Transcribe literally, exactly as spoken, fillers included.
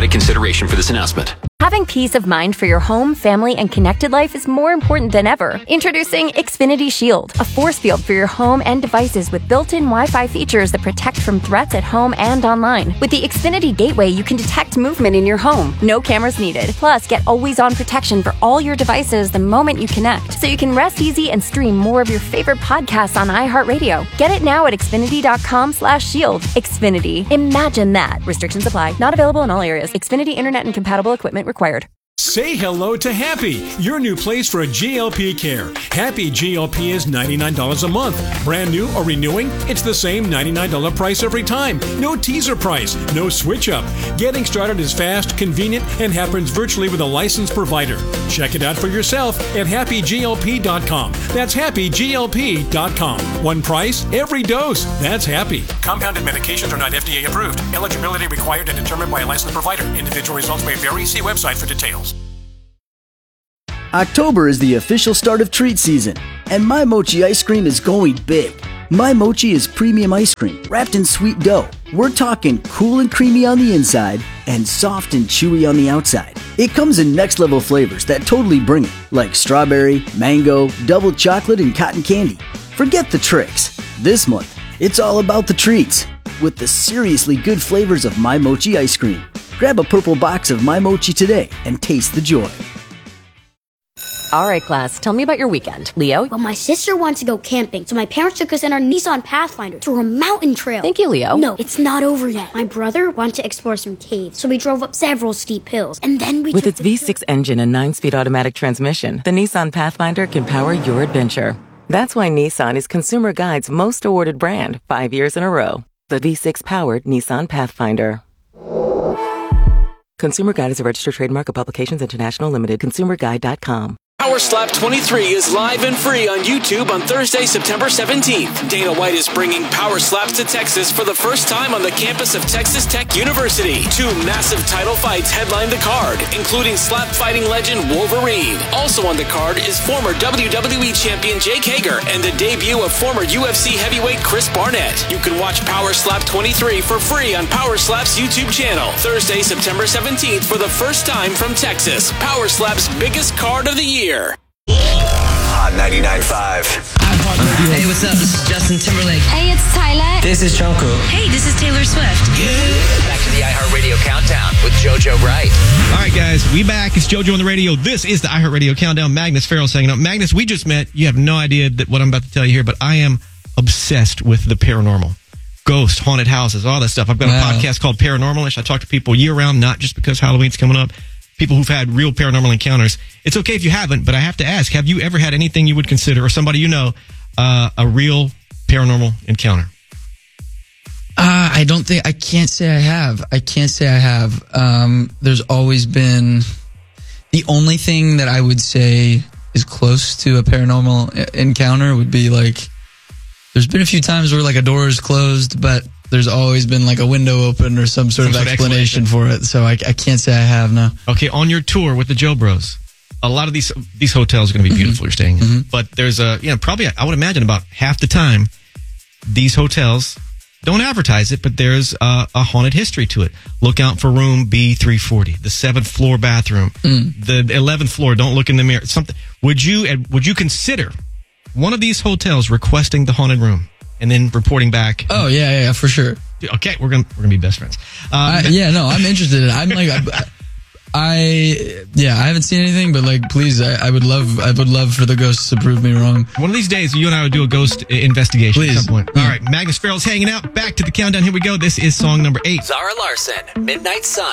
provided consideration for this announcement. Having peace of mind for your home, family, and connected life is more important than ever. Introducing Xfinity Shield, a force field for your home and devices with built-in Wi-Fi features that protect from threats at home and online. With the Xfinity Gateway, you can detect movement in your home. No cameras needed. Plus, get always-on protection for all your devices the moment you connect, so you can rest easy and stream more of your favorite podcasts on iHeartRadio. Get it now at Xfinity.com slash shield. Xfinity. Imagine that. Restrictions apply. Not available in all areas. Xfinity Internet and compatible equipment required. Say hello to Happy, your new place for G L P care. Happy G L P is ninety-nine dollars a month. Brand new or renewing, it's the same ninety-nine dollars price every time. No teaser price, no switch up. Getting started is fast, convenient, and happens virtually with a licensed provider. Check it out for yourself at happy G L P dot com. That's happy G L P dot com. One price, every dose. That's Happy. Compounded medications are not F D A approved. Eligibility required and determined by a licensed provider. Individual results may vary. See website for details. October is the official start of treat season, and My Mochi ice cream is going big. My Mochi is premium ice cream wrapped in sweet dough. We're talking cool and creamy on the inside and soft and chewy on the outside. It comes in next level flavors that totally bring it, like strawberry, mango, double chocolate, and cotton candy. Forget the tricks. This month, it's all about the treats with the seriously good flavors of My Mochi ice cream. Grab a purple box of My Mochi today and taste the joy. All right, class, tell me about your weekend. Leo? Well, my sister wants to go camping, so my parents took us in our Nissan Pathfinder to a mountain trail. Thank you, Leo. No, it's not over yet. My brother wanted to explore some caves, so we drove up several steep hills, and then we With its V six engine and nine-speed automatic transmission, the Nissan Pathfinder can power your adventure. That's why Nissan is Consumer Guide's most awarded brand five years in a row. The V six-powered Nissan Pathfinder. Consumer Guide is a registered trademark of Publications International Limited. consumer guide dot com. Power Slap twenty-three is live and free on YouTube on Thursday, September seventeenth. Dana White is bringing Power Slaps to Texas for the first time on the campus of Texas Tech University. Two massive title fights headline the card, including slap fighting legend Wolverine. Also on the card is former W W E champion Jake Hager and the debut of former U F C heavyweight Chris Barnett. You can watch Power Slap twenty-three for free on Power Slap's YouTube channel. Thursday, September seventeenth for the first time from Texas. Power Slap's biggest card of the year. Hot ninety-nine point five. Hey, what's up? This is Justin Timberlake. Hey, it's Tyler. This is Jungkook. Hey, this is Taylor Swift. Back to the iHeartRadio Countdown with JoJo Wright. All right, guys, we back. It's JoJo on the radio. This is the iHeartRadio Countdown. Magnus Farrell's hanging out. Magnus, we just met. You have no idea that what I'm about to tell you here, but I am obsessed with the paranormal. Ghosts, haunted houses, all that stuff. I've got wow. a podcast called Paranormalish. I talk to people year-round, not just because Halloween's coming up. People who've had real paranormal encounters. It's okay if you haven't, but I have to ask, have you ever had anything you would consider, or somebody you know, uh, a real paranormal encounter? Uh, I don't think, I can't say I have. I can't say I have. Um, there's always been, the only thing that I would say is close to a paranormal encounter would be like, there's been a few times where like a door is closed, but there's always been like a window open or some sort some of sort explanation, explanation for it. So I, I can't say I have, no. Okay, on your tour with the Joe Bros, a lot of these these hotels are going to be beautiful, mm-hmm. you're staying in. Mm-hmm. But there's a, you know, probably, I would imagine about half the time, these hotels don't advertise it, but there's a, a haunted history to it. Look out for room B three forty, the seventh floor bathroom, mm. the eleventh floor, don't look in the mirror. Something. Would you, would you consider one of these hotels requesting the haunted room and then reporting back? Oh yeah, yeah, for sure. Okay, we're gonna we're gonna be best friends. Uh, I, yeah, no, I'm interested in it. I'm like, I, I, yeah, I haven't seen anything, but like, please, I, I would love, I would love for the ghosts to prove me wrong. One of these days, you and I would do a ghost investigation please. At some point. All right, Magnus Farrell's hanging out. Back to the countdown. Here we go. This is song number eight. Zara Larson, Midnight Sun.